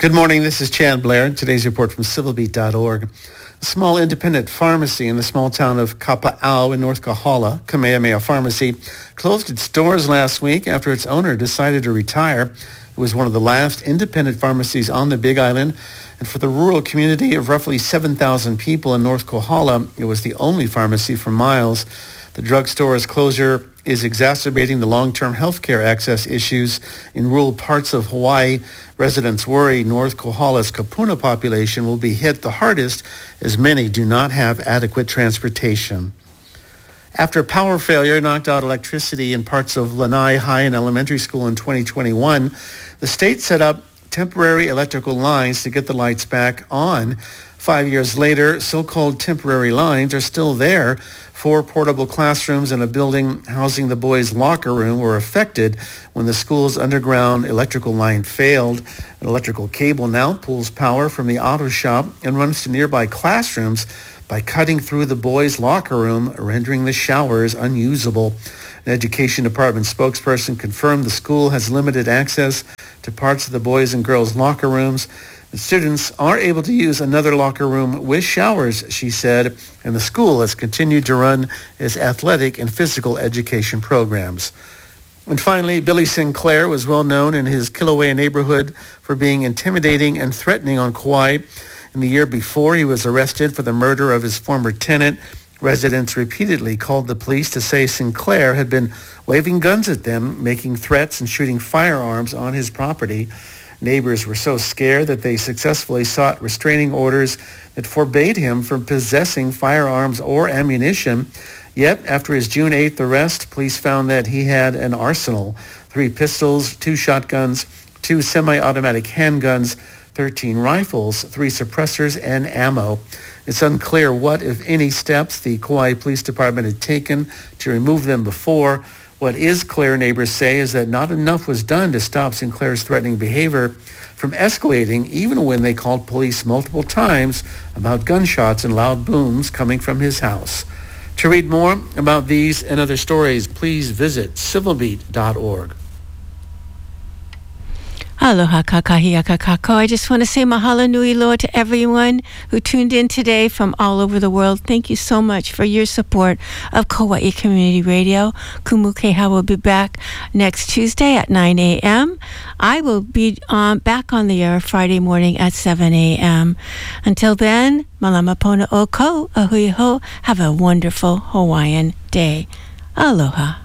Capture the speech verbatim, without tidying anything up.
Good morning, this is Chad Blair. Today's report from civil beat dot org. A small independent pharmacy in the small town of Kapa'au in North Kohala, Kamehameha Pharmacy, closed its doors last week after its owner decided to retire. It was one of the last independent pharmacies on the Big Island, and for the rural community of roughly seven thousand people in North Kohala, it was the only pharmacy for miles. The drugstore's closure is exacerbating the long-term health care access issues in rural parts of Hawaii. Residents worry North Kohala's Kapuna population will be hit the hardest as many do not have adequate transportation. After power failure knocked out electricity in parts of Lanai High and Elementary School in twenty twenty-one, the state set up temporary electrical lines to get the lights back on. Five years later, so-called temporary lines are still there. Four portable classrooms and a building housing the boys' locker room were affected when the school's underground electrical line failed. An electrical cable now pulls power from the auto shop and runs to nearby classrooms by cutting through the boys' locker room, rendering the showers unusable. An education department spokesperson confirmed the school has limited access to parts of the boys' and girls' locker rooms. The students are able to use another locker room with showers, she said, and the school has continued to run its athletic and physical education programs. And finally, Billy Sinclair was well known in his Kilauea neighborhood for being intimidating and threatening on Kauai. In the year before, he was arrested for the murder of his former tenant. Residents repeatedly called the police to say Sinclair had been waving guns at them, making threats and shooting firearms on his property. Neighbors were so scared that they successfully sought restraining orders that forbade him from possessing firearms or ammunition. Yet, after his June eighth arrest, police found that he had an arsenal: three pistols, two shotguns, two semi-automatic handguns, thirteen rifles, three suppressors, and ammo. It's unclear what, if any, steps the Kauai Police Department had taken to remove them before. What is clear, neighbors say, is that not enough was done to stop Sinclair's threatening behavior from escalating, even when they called police multiple times about gunshots and loud booms coming from his house. To read more about these and other stories, please visit civil beat dot org. Aloha kakahia kakako. I just want to say mahalo nui loa to everyone who tuned in today from all over the world. Thank you so much for your support of Kauai Community Radio. Kumu Keha will be back next Tuesday at nine a.m. I will be um, back on the air Friday morning at seven a.m. Until then, malama pona o ko, ahui ho. Have a wonderful Hawaiian day. Aloha.